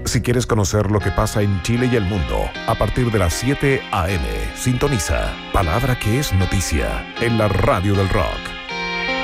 Si quieres conocer lo que pasa en Chile y el mundo, a partir de las 7 a.m., sintoniza Palabra que es noticia en la Radio del Rock.